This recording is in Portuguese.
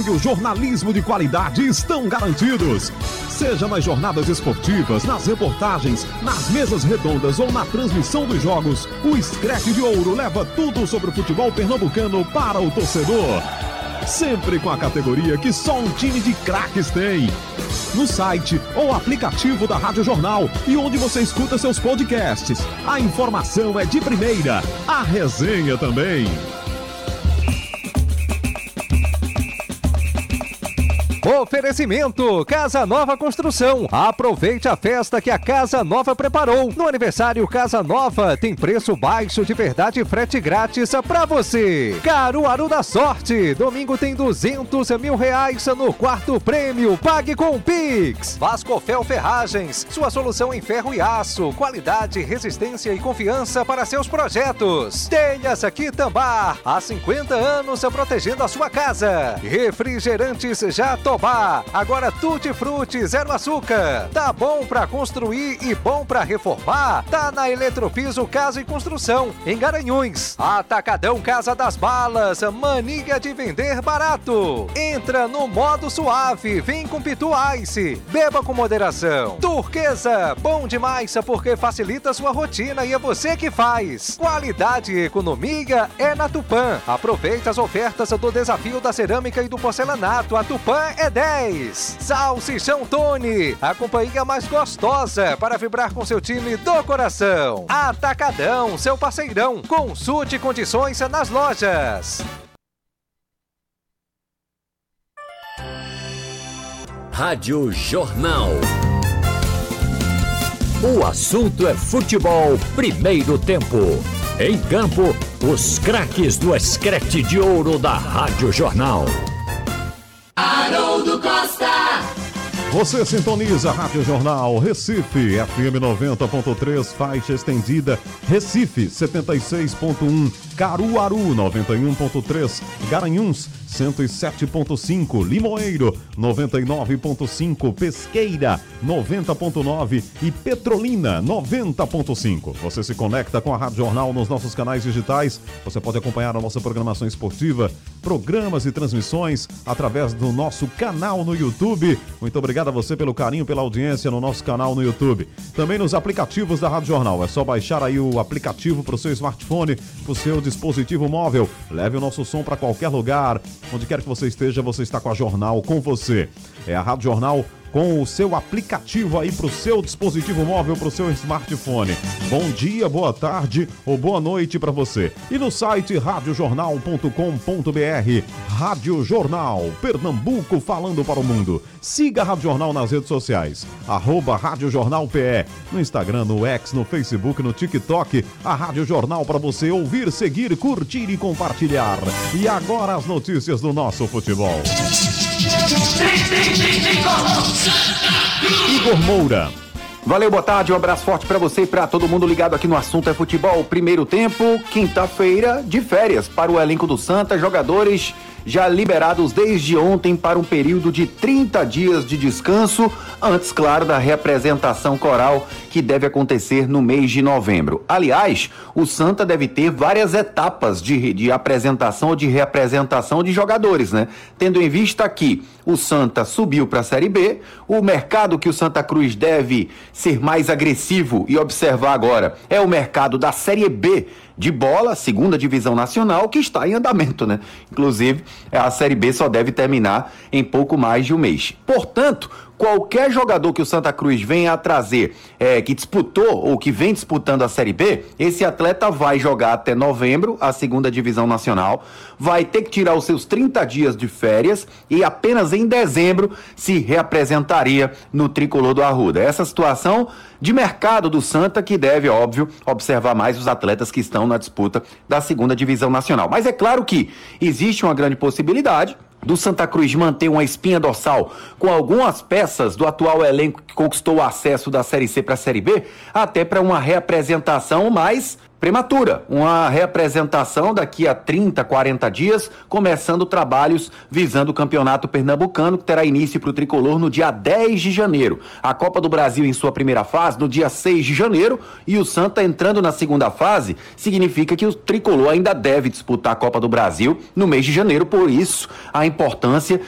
e o jornalismo de qualidade estão garantidos. Seja nas jornadas esportivas, nas reportagens, nas mesas redondas ou na transmissão dos jogos, o Screte de Ouro leva tudo sobre o futebol pernambucano para o torcedor. Sempre com a categoria que só um time de craques tem. No site ou aplicativo da Rádio Jornal e onde você escuta seus podcasts. A informação é de primeira, a resenha também. Oferecimento Casa Nova Construção. Aproveite a festa que a Casa Nova preparou. No aniversário Casa Nova tem preço baixo de verdade e frete grátis pra você. Caruaru da Sorte. Domingo tem R$200 mil no quarto prêmio. Pague com Pix. Vascofel Ferragens. Sua solução em ferro e aço. Qualidade, resistência e confiança para seus projetos. Telhas Quitambar. Há 50 anos protegendo a sua casa. Refrigerantes Jatobá. Agora Tutti Frutti, zero açúcar. Tá bom pra construir e bom pra reformar? Tá na Eletropiso Casa e Construção, em Garanhuns. Atacadão Casa das Balas, mania de vender barato. Entra no modo suave, vem com Pitu Ice. Beba com moderação. Turquesa, bom demais porque facilita sua rotina e é você que faz. Qualidade e economia é na Tupã. Aproveita as ofertas do desafio da cerâmica e do porcelanato. A Tupã é 10. Salsichão Tony, a companhia mais gostosa para vibrar com seu time do coração. Atacadão, seu parceirão. Consulte condições nas lojas. Rádio Jornal. O assunto é futebol, primeiro tempo. Em campo, os craques do Screte de Ouro da Rádio Jornal. Haroldo Costa. Você sintoniza a Rádio Jornal Recife, FM 90.3, faixa estendida, Recife 76.1, Caruaru 91.3, Garanhuns 107.5, Limoeiro 99.5, Pesqueira 90.9 e Petrolina 90.5. Você se conecta com a Rádio Jornal nos nossos canais digitais. Você pode acompanhar a nossa programação esportiva, programas e transmissões através do nosso canal no YouTube. Muito obrigado a você pelo carinho, pela audiência no nosso canal no YouTube. Também nos aplicativos da Rádio Jornal. É só baixar aí o aplicativo para o seu smartphone, para o seu dispositivo móvel. Leve o nosso som para qualquer lugar. Onde quer que você esteja, você está com a Jornal com você. É a Rádio Jornal com o seu aplicativo aí para o seu dispositivo móvel, para o seu smartphone. Bom dia, boa tarde ou boa noite para você. E no site radiojornal.com.br. Rádio Jornal, Pernambuco falando para o mundo. Siga a Rádio Jornal nas redes sociais. @Rádio Jornal PE. No Instagram, no X, no Facebook, no TikTok. A Rádio Jornal para você ouvir, seguir, curtir e compartilhar. E agora as notícias do nosso futebol. Igor Moura. Valeu, boa tarde, um abraço forte pra você e pra todo mundo ligado aqui no Assunto é Futebol. Primeiro tempo, quinta-feira, de férias para o elenco do Santa, jogadores já liberados desde ontem para um período de 30 dias de descanso, antes, claro, da reapresentação coral que deve acontecer no mês de novembro. Aliás, o Santa deve ter várias etapas de apresentação ou de reapresentação de jogadores, né? Tendo em vista que o Santa subiu para a Série B, o mercado que o Santa Cruz deve ser mais agressivo e observar agora é o mercado da Série B de bola, segunda divisão nacional, que está em andamento, né? Inclusive, a Série B só deve terminar em pouco mais de um mês. Portanto, qualquer jogador que o Santa Cruz venha a trazer, que disputou ou que vem disputando a Série B, esse atleta vai jogar até novembro, a segunda divisão nacional, vai ter que tirar os seus 30 dias de férias e apenas em dezembro se reapresentaria no Tricolor do Arruda. Essa situação de mercado do Santa que deve, óbvio, observar mais os atletas que estão na disputa da segunda divisão nacional. Mas é claro que existe uma grande possibilidade do Santa Cruz manter uma espinha dorsal com algumas peças do atual elenco que conquistou o acesso da Série C para a Série B, até para uma reapresentação mais prematura, uma reapresentação daqui a 30, 40 dias, começando trabalhos visando o Campeonato Pernambucano, que terá início para o Tricolor no dia 10 de janeiro. A Copa do Brasil em sua primeira fase no dia 6 de janeiro e o Santa entrando na segunda fase, significa que o Tricolor ainda deve disputar a Copa do Brasil no mês de janeiro, por isso a importância